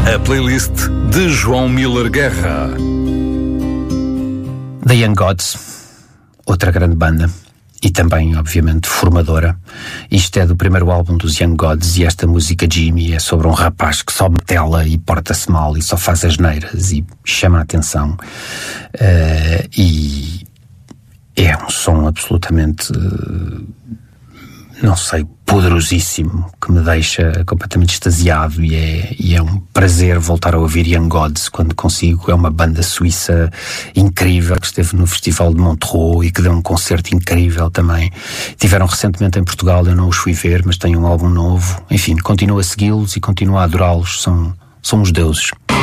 A playlist de João Miller Guerra. The Young Gods, outra grande banda e também, obviamente, formadora. Isto é do primeiro álbum dos Young Gods e esta música Jimmy é sobre um rapaz que só metela e porta-se mal e só faz asneiras e chama a atenção. E é um som absolutamente, não sei, poderosíssimo, que me deixa completamente extasiado e é um prazer voltar a ouvir Young Gods quando consigo. É uma banda suíça incrível que esteve no Festival de Montreux e que deu um concerto incrível também. Tiveram recentemente em Portugal, eu não os fui ver, mas têm um álbum novo. Enfim, continuo a segui-los e continuo a adorá-los, são uns deuses.